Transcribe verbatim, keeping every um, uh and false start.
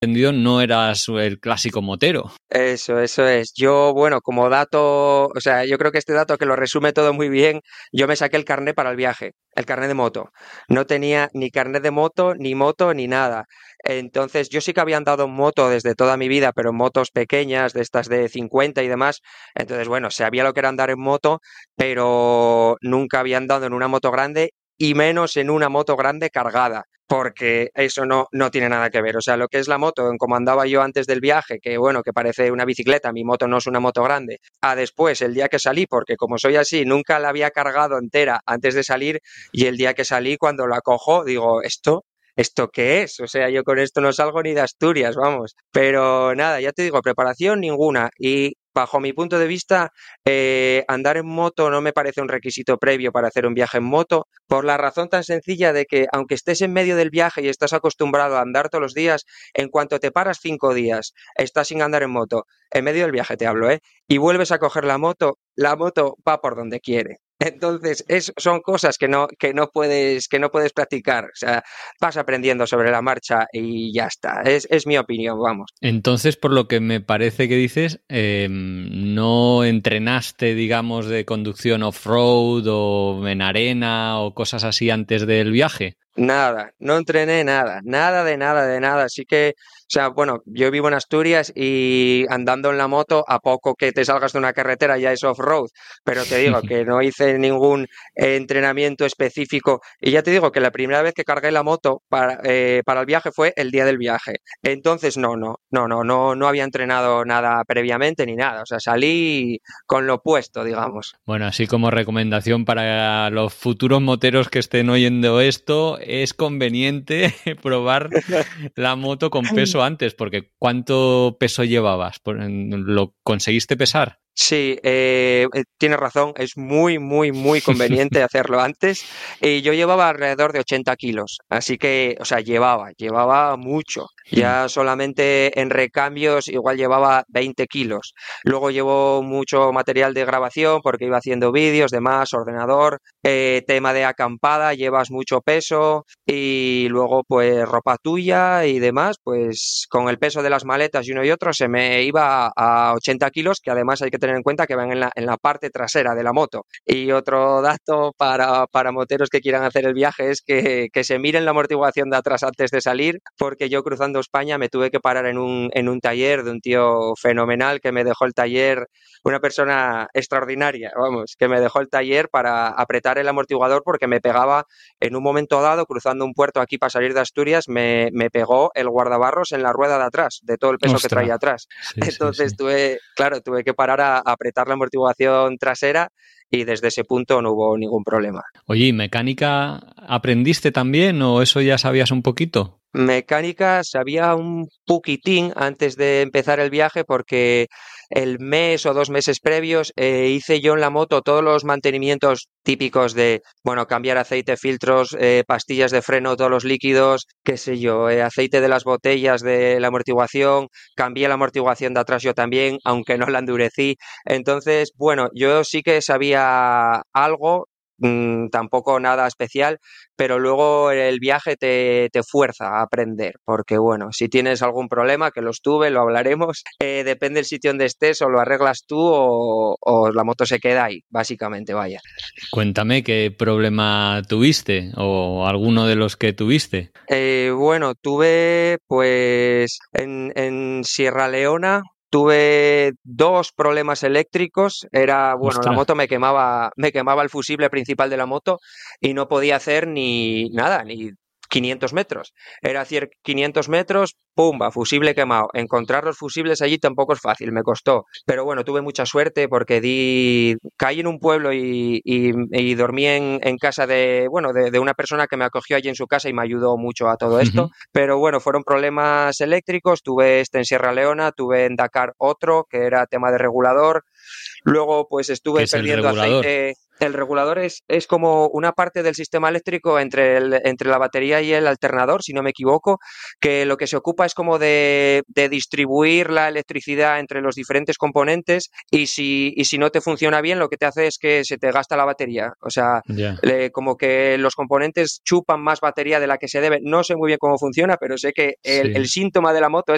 entendido, no eras el clásico motero. Eso, eso es. Yo, bueno, como dato, o sea, yo creo que este dato que lo resume todo muy bien, yo me saqué el carné para el viaje, el carné de moto. No tenía ni carné de moto, ni moto, ni nada. Entonces, yo sí que había andado en moto desde toda mi vida, pero en motos pequeñas, de estas de cincuenta y demás. Entonces, bueno, sabía lo que era andar en moto, pero nunca había andado en una moto grande y menos en una moto grande cargada, porque eso no, no tiene nada que ver. O sea, lo que es la moto, en como andaba yo antes del viaje, que bueno, que parece una bicicleta, mi moto no es una moto grande, a después, el día que salí, porque como soy así, nunca la había cargado entera antes de salir, y el día que salí, cuando la cojo, digo, ¿esto? ¿Esto qué es? O sea, yo con esto no salgo ni de Asturias, vamos. Pero nada, ya te digo, preparación ninguna. Y bajo mi punto de vista, eh, andar en moto no me parece un requisito previo para hacer un viaje en moto, por la razón tan sencilla de que aunque estés en medio del viaje y estás acostumbrado a andar todos los días, en cuanto te paras cinco días, estás sin andar en moto, en medio del viaje te hablo, ¿eh? Y vuelves a coger la moto, la moto va por donde quiere. Entonces, es, son cosas que no, que no puedes, que no puedes practicar. O sea, vas aprendiendo sobre la marcha y ya está. Es, es mi opinión, vamos. Entonces, por lo que me parece que dices, eh, no entrenaste, digamos, de conducción off-road o en arena o cosas así antes del viaje. Nada, no entrené nada, nada de nada de nada. Así que, o sea, bueno, yo vivo en Asturias y andando en la moto, a poco que te salgas de una carretera ya es off-road, pero te digo que no hice ningún eh, entrenamiento específico. Y ya te digo que la primera vez que cargué la moto para, eh, para el viaje fue el día del viaje. Entonces, no, no, no, no, no, no había entrenado nada previamente ni nada. O sea, salí con lo puesto, digamos. Bueno, así como recomendación para los futuros moteros que estén oyendo esto, es conveniente probar la moto con peso antes, porque ¿cuánto peso llevabas? ¿Lo conseguiste pesar? Sí, eh, tienes razón, es muy, muy, muy conveniente hacerlo antes. Y yo llevaba alrededor de ochenta kilos, así que, o sea, llevaba, llevaba mucho. Ya solamente en recambios igual llevaba veinte kilos. Luego llevo mucho material de grabación porque iba haciendo vídeos, demás, ordenador, eh, tema de acampada, llevas mucho peso y luego pues ropa tuya y demás, pues con el peso de las maletas y uno y otro se me iba a ochenta kilos, que además hay que tener en cuenta que van en la, en la parte trasera de la moto. Y otro dato para, para moteros que quieran hacer el viaje es que, que se miren la amortiguación de atrás antes de salir, porque yo cruzando España me tuve que parar en un, en un taller de un tío fenomenal que me dejó el taller, una persona extraordinaria, vamos, que me dejó el taller para apretar el amortiguador porque me pegaba en un momento dado, cruzando un puerto aquí para salir de Asturias, me, me pegó el guardabarros en la rueda de atrás, de todo el peso Ostras. que traía atrás. Sí, Entonces sí, sí. tuve, claro, tuve que parar a, a apretar la amortiguación trasera y desde ese punto no hubo ningún problema. Oye, ¿y mecánica aprendiste también o eso ya sabías un poquito? Mecánica sabía un poquitín antes de empezar el viaje porque el mes o dos meses previos eh, hice yo en la moto todos los mantenimientos típicos de, bueno, cambiar aceite, filtros, eh, pastillas de freno, todos los líquidos, qué sé yo, eh, aceite de las botellas de la amortiguación, cambié la amortiguación de atrás yo también, aunque no la endurecí. Entonces, bueno, yo sí que sabía algo. Mm, tampoco nada especial, pero luego el viaje te, te fuerza a aprender, porque bueno, si tienes algún problema, que los tuve, lo hablaremos, eh, depende del sitio donde estés, o lo arreglas tú o, o la moto se queda ahí, básicamente, vaya. Cuéntame qué problema tuviste o alguno de los que tuviste. Eh, bueno, tuve pues en, en Sierra Leona. Tuve dos problemas eléctricos. Era, bueno, Ostras. la moto me quemaba, me quemaba el fusible principal de la moto y no podía hacer ni nada, ni quinientos metros. Era decir, quinientos metros, pumba, fusible quemado. Encontrar los fusibles allí tampoco es fácil, me costó. Pero bueno, tuve mucha suerte porque di, caí en un pueblo y, y, y dormí en, en casa de, bueno, de, de una persona que me acogió allí en su casa y me ayudó mucho a todo esto. Uh-huh. Pero bueno, fueron problemas eléctricos. Tuve este en Sierra Leona, tuve en Dakar otro que era tema de regulador. Luego, pues estuve perdiendo aceite. El regulador es, es como una parte del sistema eléctrico entre, el, entre la batería y el alternador, si no me equivoco, que lo que se ocupa es como de, de distribuir la electricidad entre los diferentes componentes y si, y si no te funciona bien, lo que te hace es que se te gasta la batería. O sea, yeah. le, como que los componentes chupan más batería de la que se debe. No sé muy bien cómo funciona, pero sé que el, sí. el síntoma de la moto es